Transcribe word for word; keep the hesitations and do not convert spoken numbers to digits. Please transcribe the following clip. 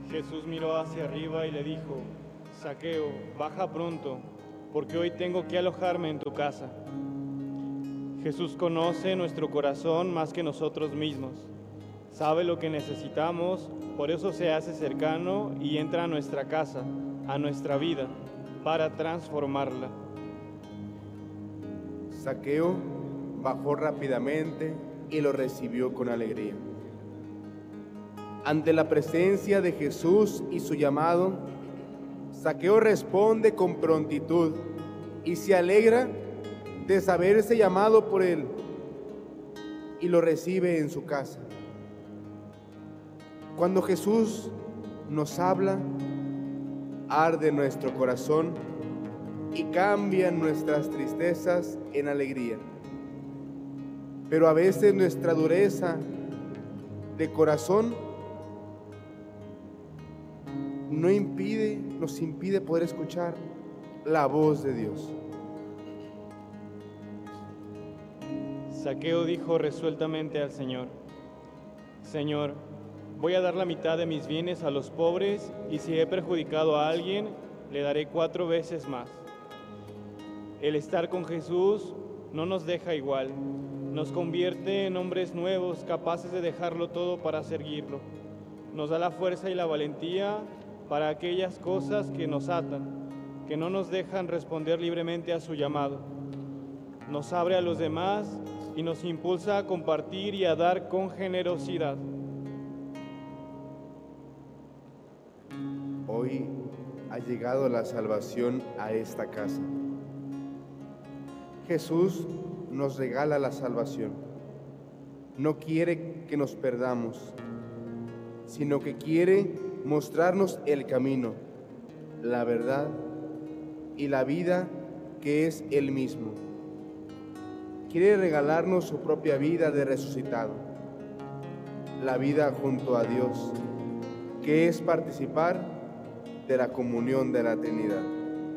Jesús miró hacia arriba y le dijo: Zaqueo, baja pronto, porque hoy tengo que alojarme en tu casa. Jesús conoce nuestro corazón más que nosotros mismos. Sabe lo que necesitamos, por eso se hace cercano y entra a nuestra casa, a nuestra vida, para transformarla. Zaqueo bajó rápidamente y lo recibió con alegría. Ante la presencia de Jesús y su llamado, Zaqueo responde con prontitud y se alegra de saberse llamado por él, y lo recibe en su casa. Cuando Jesús nos habla, arde nuestro corazón y cambian nuestras tristezas en alegría. Pero a veces nuestra dureza de corazón no impide, nos impide poder escuchar la voz de Dios. Zaqueo dijo resueltamente al Señor: Señor, voy a dar la mitad de mis bienes a los pobres, y si he perjudicado a alguien, le daré cuatro veces más. El estar con Jesús no nos deja igual, nos convierte en hombres nuevos, capaces de dejarlo todo para seguirlo. Nos da la fuerza y la valentía para aquellas cosas que nos atan, que no nos dejan responder libremente a su llamado. Nos abre a los demás y nos impulsa a compartir y a dar con generosidad. Hoy ha llegado la salvación a esta casa. Jesús nos regala la salvación. No quiere que nos perdamos, sino que quiere mostrarnos el camino, la verdad y la vida, que es Él mismo. Quiere regalarnos su propia vida de resucitado, la vida junto a Dios, que es participar de la comunión de la Trinidad.